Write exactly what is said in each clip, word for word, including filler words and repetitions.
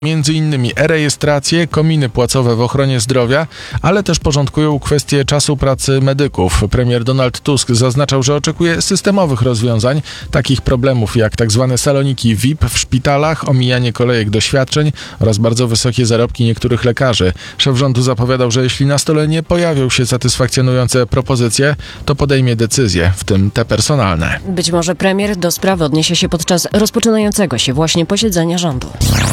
Między innymi e-rejestrację, kominy płacowe w ochronie zdrowia, ale też porządkują kwestie czasu pracy medyków. Premier Donald Tusk zaznaczał, że oczekuje systemowych rozwiązań, takich problemów jak tzw. saloniki V I P w szpitalach, omijanie kolejek do świadczeń oraz bardzo wysokie zarobki niektórych lekarzy. Szef rządu zapowiadał, że jeśli na stole nie pojawią się satysfakcjonujące propozycje, to podejmie decyzje, w tym te personalne. Być może premier do sprawy odniesie się podczas rozpoczynającego się właśnie posiedzenia rządu.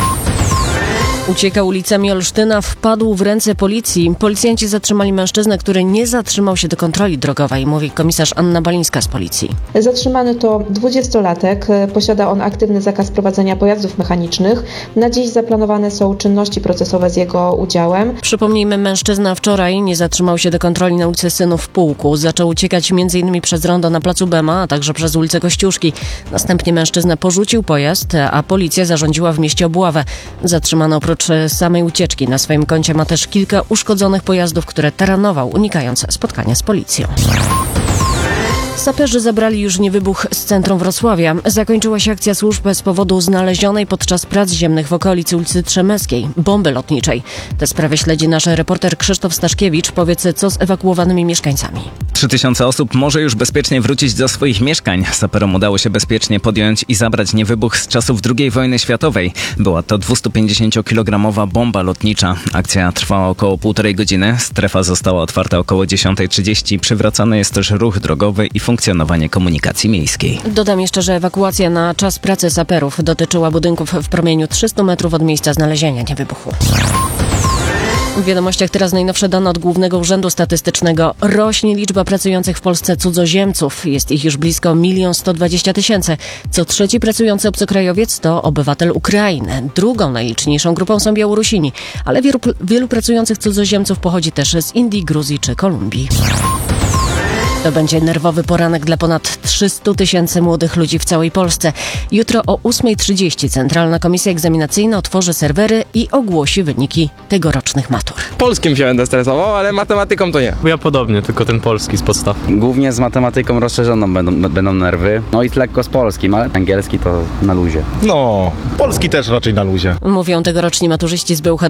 Uciekał ulicami Olsztyna, wpadł w ręce policji. Policjanci zatrzymali mężczyznę, który nie zatrzymał się do kontroli drogowej, mówi komisarz Anna Balińska z policji. Zatrzymany to dwudziestolatek. Posiada on aktywny zakaz prowadzenia pojazdów mechanicznych. Na dziś zaplanowane są czynności procesowe z jego udziałem. Przypomnijmy, mężczyzna wczoraj nie zatrzymał się do kontroli na ulicy Synów Pułku. Zaczął uciekać między innymi przez rondo na placu Bema, a także przez ulicę Kościuszki. Następnie mężczyzna porzucił pojazd, a policja zarządziła w mieście obławę. Zatrzymano oprócz samej ucieczki na swoim koncie ma też kilka uszkodzonych pojazdów, które taranował, unikając spotkania z policją. Saperzy zabrali już niewybuch z centrum Wrocławia. Zakończyła się akcja służb z powodu znalezionej podczas prac ziemnych w okolicy ulicy Trzemeckiej bomby lotniczej. Tę sprawę śledzi nasz reporter Krzysztof Staszkiewicz. Powiedz, co z ewakuowanymi mieszkańcami? Trzy tysiące osób może już bezpiecznie wrócić do swoich mieszkań. Saperom udało się bezpiecznie podjąć i zabrać niewybuch z czasów drugiej wojny światowej. Była to dwustupięćdziesięciokilogramowa bomba lotnicza. Akcja trwała około półtorej godziny. Strefa została otwarta około dziesiątej trzydzieści. Przywracany jest też ruch drogowy i funkcjonowanie komunikacji miejskiej. Dodam jeszcze, że ewakuacja na czas pracy saperów dotyczyła budynków w promieniu trzystu metrów od miejsca znalezienia niewybuchu. W wiadomościach teraz najnowsze dane od Głównego Urzędu Statystycznego. Rośnie liczba pracujących w Polsce cudzoziemców. Jest ich już blisko milion sto dwadzieścia tysięcy. Co trzeci pracujący obcokrajowiec to obywatel Ukrainy. Drugą najliczniejszą grupą są Białorusini, ale wielu, wielu pracujących cudzoziemców pochodzi też z Indii, Gruzji czy Kolumbii. To będzie nerwowy poranek dla ponad trzystu tysięcy młodych ludzi w całej Polsce. Jutro o ósmej trzydzieści Centralna Komisja Egzaminacyjna otworzy serwery i ogłosi wyniki tegorocznych matur. Polskim się będę stresował, ale matematyką to nie. Ja podobnie, tylko ten polski z podstaw. Głównie z matematyką rozszerzoną będą, będą nerwy. No i lekko z polskim, ale angielski to na luzie. No, polski też raczej na luzie. Mówią tegoroczni maturzyści z Bełchatowa.